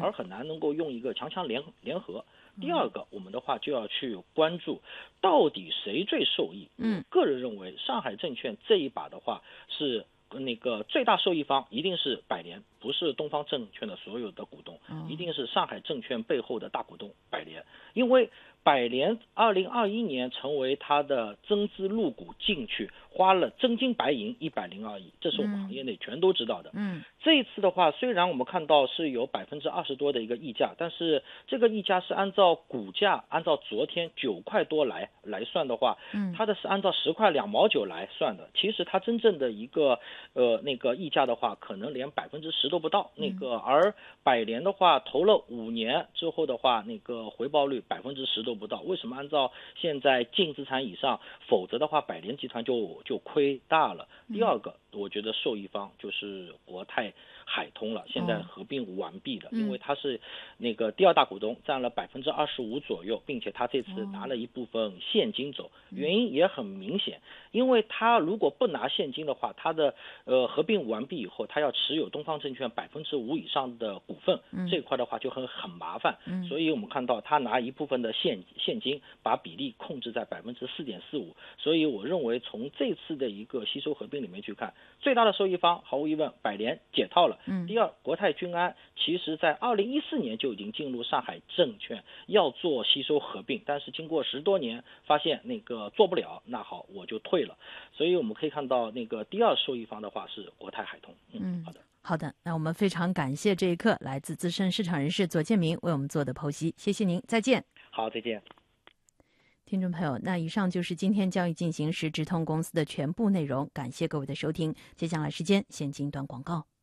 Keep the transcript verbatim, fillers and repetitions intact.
而很难能够用一个强强联联合。第二个，我们的话就要去关注到底谁最受益。 嗯， 个人认为上海证券这一把的话是那个最大受益方一定是百联，不是东方证券的所有的股东，一定是上海证券背后的大股东百联，因为百联二零二一年成为它的增资入股进去，花了真金白银一百零二亿，这是我们行业内全都知道的。 嗯， 这一次的话，虽然我们看到是有百分之二十多的一个溢价，但是这个溢价是按照股价，按照昨天九块多来来算的话， 嗯， 它的是按照十块两毛九来算的。其实它真正的一个呃那个溢价的话，可能连百分之十都不到。那个而百联的话，投了五年之后的话，那个回报率百分之十都不到。为什么按照现在净资产以上？否则的话，百联集团就就亏大了。第二个，我觉得受益方就是国泰海通了，现在合并完毕的，因为它是那个第二大股东，占了百分之二十五左右，并且他这次拿了一部分现金走，原因也很明显，因为他如果不拿现金的话，他的呃合并完毕以后，他要持有东方证券百分之五以上的股份，这块的话就很很麻烦，所以我们看到他拿一部分的现现金，把比例控制在百分之四点四五，所以我认为从这次的一个吸收合并里面去看，最大的受益方毫无疑问百联解套了。 嗯， 第二，国泰君安其实在二零一四年就已经进入上海证券要做吸收合并，但是经过十多年发现那个做不了，那好我就退了。所以我们可以看到那个第二受益方的话是国泰海通。嗯，好的。 好的，那我们非常感谢这一刻来自资深市场人士左建明为我们做的剖析，谢谢您，再见。 好，再见。 听众朋友，那以上就是今天交易进行时直通公司的全部内容，感谢各位的收听。接下来时间先进一段广告。